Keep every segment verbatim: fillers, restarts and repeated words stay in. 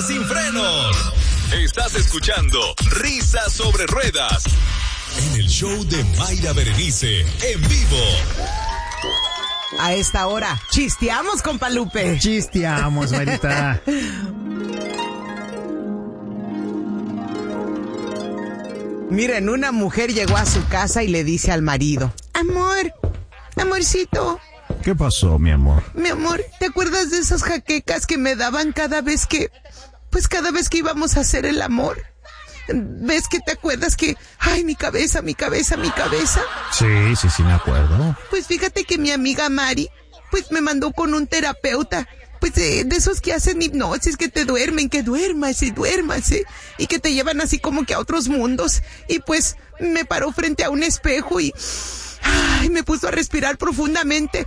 Risas sin frenos. Estás escuchando Risas sobre Ruedas en el show de Mayra Berenice en vivo. A esta hora, chisteamos, compa Lupe. Chisteamos, Marita. Miren, una mujer llegó a su casa y le dice al marido: Amor, amorcito. ¿Qué pasó, mi amor? Mi amor, ¿te acuerdas de esas jaquecas que me daban cada vez que... Pues cada vez que íbamos a hacer el amor? ¿Ves que te acuerdas que... Ay, mi cabeza, mi cabeza, mi cabeza? Sí, sí, sí, me acuerdo. Pues fíjate que mi amiga Mari, pues me mandó con un terapeuta. Pues eh, de esos que hacen hipnosis, que te duermen, que duermas y duermas, ¿eh? Y que te llevan así como que a otros mundos. Y pues me paró frente a un espejo y... Ay, me puso a respirar profundamente.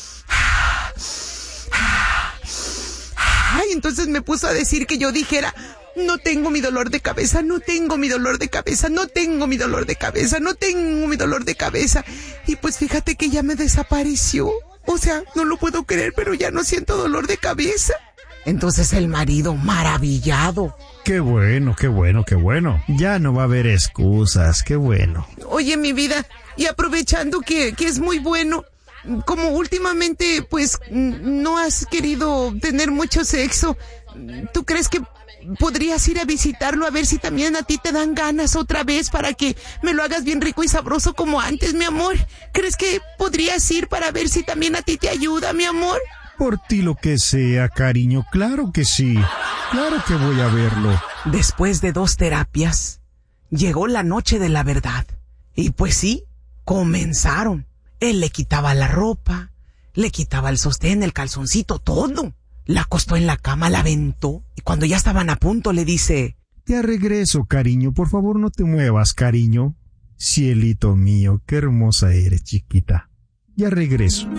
Ay, entonces me puso a decir que yo dijera: no tengo mi dolor de cabeza, no tengo mi dolor de cabeza, no tengo mi dolor de cabeza, no tengo mi dolor de cabeza. Y pues fíjate que ya me desapareció. O sea, no lo puedo creer, pero ya no siento dolor de cabeza. Entonces el marido, maravillado: Qué bueno, qué bueno, qué bueno. Ya no va a haber excusas, qué bueno. Oye, mi vida, y aprovechando que, que es muy bueno, como últimamente, pues, no has querido tener mucho sexo, ¿tú crees que podrías ir a visitarlo a ver si también a ti te dan ganas otra vez para que me lo hagas bien rico y sabroso como antes, mi amor? ¿Crees que podrías ir para ver si también a ti te ayuda, mi amor? Por ti lo que sea, cariño, claro que sí. Claro que voy a verlo. Después de dos terapias, llegó la noche de la verdad. Y pues sí, comenzaron. Él le quitaba la ropa, le quitaba el sostén, el calzoncito, todo. La acostó en la cama, la aventó, y cuando ya estaban a punto le dice: Ya regreso, cariño, por favor no te muevas, cariño. Cielito mío, qué hermosa eres, chiquita. Ya regreso.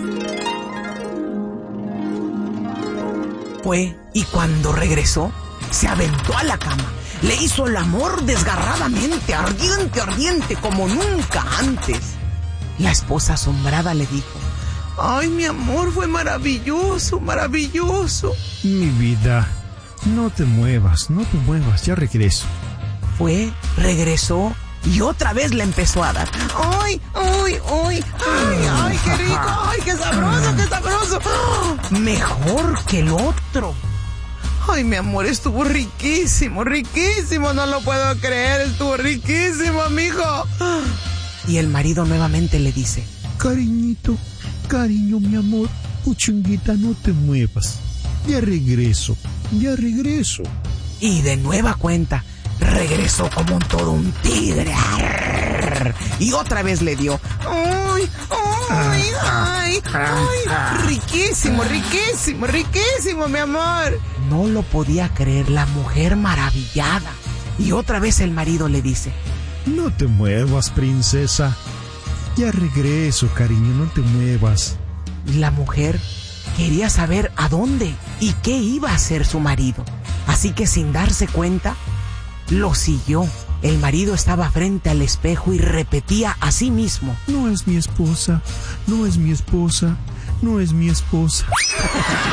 Fue, y cuando regresó, se aventó a la cama. Le hizo el amor desgarradamente, ardiente, ardiente, como nunca antes. La esposa asombrada le dijo: Ay, mi amor, fue maravilloso, maravilloso. Mi vida, no te muevas, no te muevas, ya regreso. Fue, regresó y otra vez le empezó a dar. ¡Ay, ay, ay! ¡Ay, ay, qué rico! ¡Ay, qué sabroso, qué sabroso! ¡Oh! Mejor que el otro. Ay, mi amor, estuvo riquísimo, riquísimo, no lo puedo creer, estuvo riquísimo, mijo. Y el marido nuevamente le dice: Cariñito, cariño, mi amor, puchunguita, no te muevas. Ya regreso, ya regreso. Y de nueva cuenta, regresó como un todo un tigre. Arr, y otra vez le dio. ¡Ay, ay, ay! ¡Ay! Riquísimo, riquísimo, riquísimo, mi amor. No lo podía creer la mujer maravillada. Y otra vez el marido le dice: No te muevas, princesa. Ya regreso, cariño, no te muevas. La mujer quería saber a dónde y qué iba a hacer su marido. Así que sin darse cuenta, lo siguió. El marido estaba frente al espejo y repetía a sí mismo: No es mi esposa, no es mi esposa, no es mi esposa.